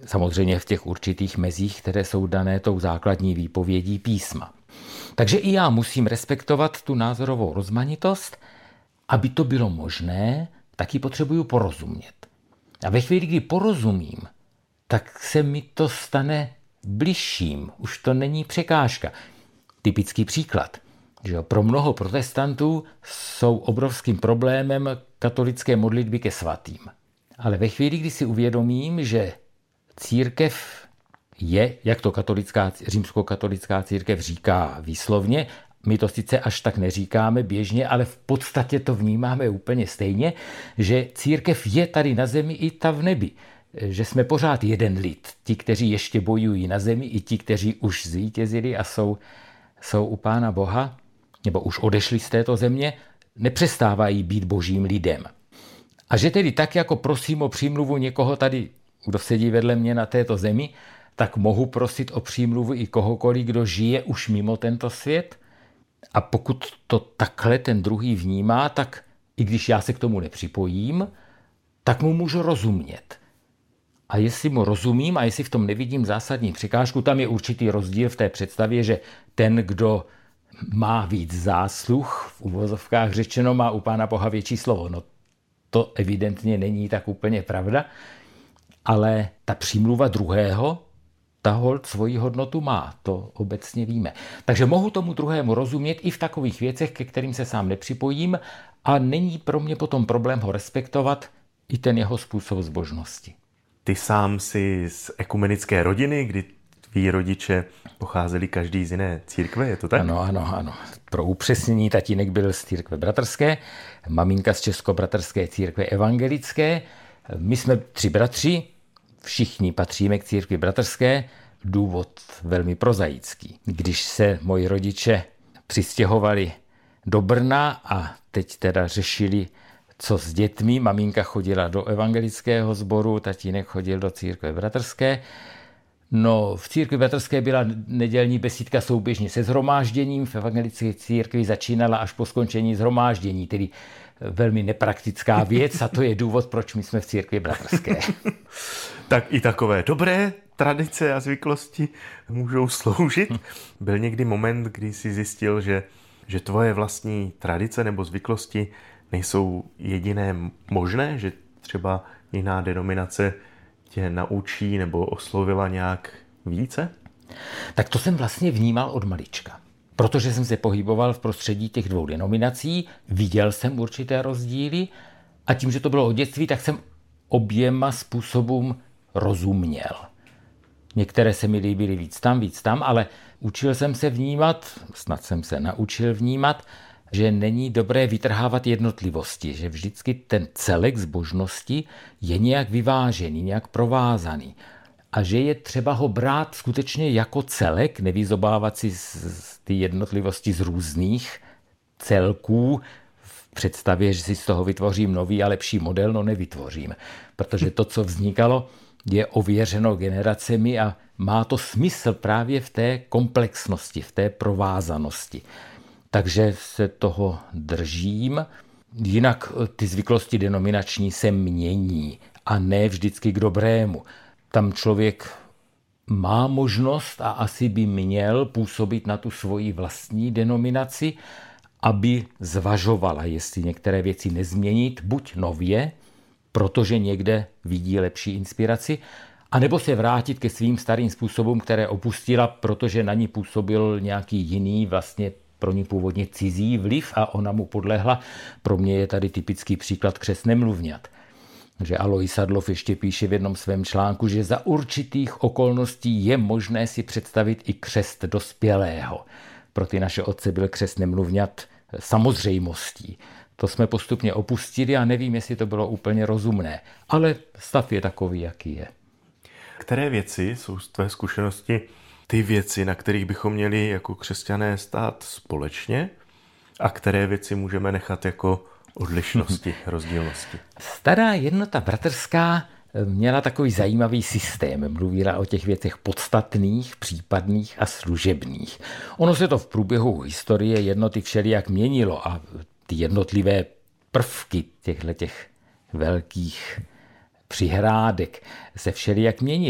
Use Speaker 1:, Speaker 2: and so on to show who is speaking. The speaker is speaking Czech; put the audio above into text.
Speaker 1: Samozřejmě v těch určitých mezích, které jsou dané tou základní výpovědí písma. Takže i já musím respektovat tu názorovou rozmanitost. Aby to bylo možné, taky potřebuju porozumět. A ve chvíli, kdy porozumím, tak se mi to stane bližším. Už to není překážka. Typický příklad. Že pro mnoho protestantů jsou obrovským problémem katolické modlitby ke svatým. Ale ve chvíli, kdy si uvědomím, že církev je, jak to římskokatolická církev říká výslovně, my to sice až tak neříkáme běžně, ale v podstatě to vnímáme úplně stejně, že církev je tady na zemi i ta v nebi. Že jsme pořád jeden lid. Ti, kteří ještě bojují na zemi, i ti, kteří už zvítězili a jsou u Pána Boha, nebo už odešli z této země, nepřestávají být božím lidem. A že tedy tak, jako prosím o přímluvu někoho tady, kdo sedí vedle mě na této zemi, tak mohu prosit o přímluvu i kohokoliv, kdo žije už mimo tento svět. A pokud to takhle ten druhý vnímá, tak i když já se k tomu nepřipojím, tak mu můžu rozumět. A jestli mu rozumím a jestli v tom nevidím zásadní překážku, tam je určitý rozdíl v té představě, že ten, kdo má víc zásluh, v uvozovkách řečeno, má u Pána Boha větší slovo. No to evidentně není tak úplně pravda, ale ta přímluva druhého, ta holt svoji hodnotu má, to obecně víme. Takže mohu tomu druhému rozumět i v takových věcech, ke kterým se sám nepřipojím a není pro mě potom problém ho respektovat i ten jeho způsob zbožnosti.
Speaker 2: Ty sám jsi z ekumenické rodiny, kdy tví rodiče pocházeli každý z jiné církve, je to tak?
Speaker 1: Ano. Pro upřesnění, tatínek byl z církve bratrské, maminka z Českobratrské církve evangelické. My jsme 3 bratři, všichni patříme k církvi bratrské, důvod velmi prozaický. Když se moji rodiče přistěhovali do Brna a teď teda řešili, co s dětmi, maminka chodila do evangelického sboru, tatínek chodil do církve bratrské. No, v církvi bratrské byla nedělní besídka souběžně se shromážděním, v evangelické církvi začínala až po skončení shromáždění, tedy velmi nepraktická věc a to je důvod, proč my jsme v církvi bratrské.
Speaker 2: Tak i takové dobré tradice a zvyklosti můžou sloužit. Byl někdy moment, kdy jsi zjistil, že tvoje vlastní tradice nebo zvyklosti nejsou jediné možné, že třeba jiná denominace tě naučí nebo oslovila nějak více?
Speaker 1: Tak to jsem vlastně vnímal od malička. Protože jsem se pohyboval v prostředí těch 2 denominací, viděl jsem určité rozdíly a tím, že to bylo od dětství, tak jsem oběma způsobům rozuměl. Některé se mi líbily víc tam, ale učil jsem se vnímat, snad jsem se naučil vnímat, že není dobré vytrhávat jednotlivosti, že vždycky ten celek zbožnosti je nějak vyvážený, nějak provázaný. A že je třeba ho brát skutečně jako celek, nevyzobávat si ty jednotlivosti z různých celků v představě, že si z toho vytvořím nový a lepší model, no nevytvořím. Protože to, co vznikalo, je ověřeno generacemi a má to smysl právě v té komplexnosti, v té provázanosti. Takže se toho držím. Jinak ty zvyklosti denominační se mění a ne vždycky k dobrému. Tam člověk má možnost a asi by měl působit na tu svoji vlastní denominaci, aby zvažovala, jestli některé věci nezměnit, buď nově, protože někde vidí lepší inspiraci, anebo se vrátit ke svým starým způsobům, které opustila, protože na ní působil nějaký jiný, vlastně pro ní původně cizí vliv a ona mu podlehla. Pro mě je tady typický příklad křest nemluvňat. Že Alois Sadlov ještě píše v jednom svém článku, že za určitých okolností je možné si představit i křest dospělého. Pro ty naše otce byl křest nemluvňat samozřejmostí. To jsme postupně opustili a nevím, jestli to bylo úplně rozumné. Ale stav je takový, jaký je.
Speaker 2: Které věci jsou z tvé zkušenosti ty věci, na kterých bychom měli jako křesťané stát společně a které věci můžeme nechat jako odlišnosti, rozdílnosti?
Speaker 1: Stará jednota bratrská měla takový zajímavý systém. Mluvila o těch věcech podstatných, případných a služebných. Ono se to v průběhu historie jednoty všelijak měnilo a ty jednotlivé prvky těchto velkých přihrádek se všelijak měnily.